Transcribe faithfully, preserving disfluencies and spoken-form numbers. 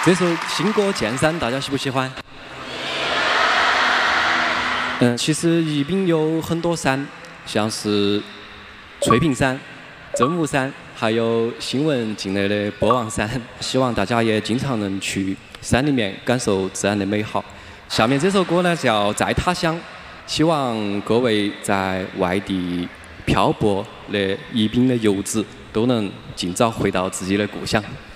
这首新歌《剑山》，大家喜不喜欢？嗯，其实宜宾有很多山，像是翠屏山、真武山，还有新汶境内的波望山。希望大家也经常能去山里面感受自然的美好。下面这首歌呢叫《在他乡》，希望各位在外地漂泊的宜宾的游子都能尽早回到自己的故乡。